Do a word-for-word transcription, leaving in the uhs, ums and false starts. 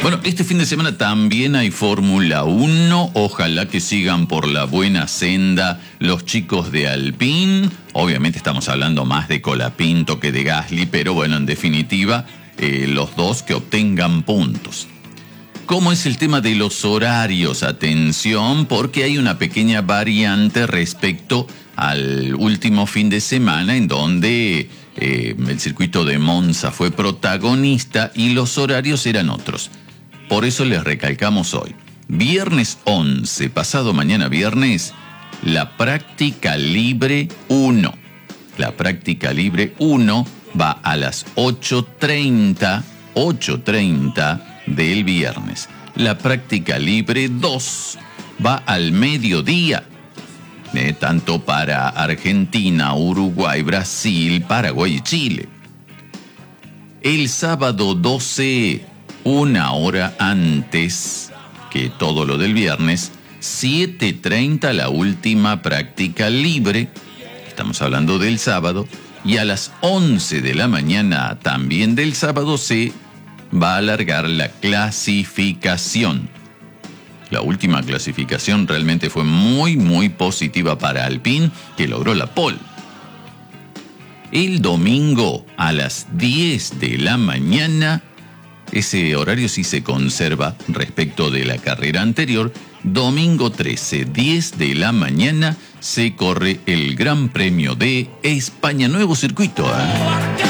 Bueno, este fin de semana también hay Fórmula uno. Ojalá que sigan por la buena senda los chicos de Alpine. Obviamente estamos hablando más de Colapinto que de Gasly, pero bueno, en definitiva, eh, los dos que obtengan puntos. ¿Cómo es el tema de los horarios? Atención, porque hay una pequeña variante respecto al último fin de semana en donde eh, el circuito de Monza fue protagonista y los horarios eran otros. Por eso les recalcamos hoy. Viernes once, pasado mañana viernes, la práctica libre uno. La práctica libre uno va a las ocho treinta, ocho treinta del viernes. La práctica libre dos va al mediodía. Eh, tanto para Argentina, Uruguay, Brasil, Paraguay y Chile. El sábado doce, una hora antes que todo lo del viernes, siete treinta la última práctica libre, estamos hablando del sábado, y a las once de la mañana también del sábado se va a alargar la clasificación. La última clasificación realmente fue muy muy positiva para Alpine, que logró la pole. El domingo a las diez de la mañana, ese horario sí se conserva respecto de la carrera anterior. Domingo trece, diez de la mañana, se corre el Gran Premio de España. Nuevo circuito, ¿eh?